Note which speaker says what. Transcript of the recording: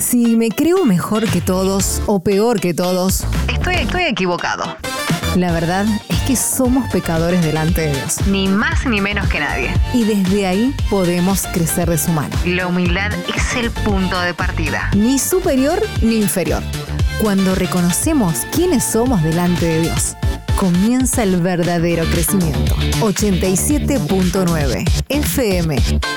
Speaker 1: Si me creo mejor que todos o peor que todos, estoy equivocado. La verdad es que somos pecadores delante de Dios. Ni más ni menos que nadie. Y desde ahí podemos crecer de su mano. La humildad es el punto de partida. Ni superior ni inferior. Cuando reconocemos quiénes somos delante de Dios, comienza el verdadero crecimiento. 87.9 FM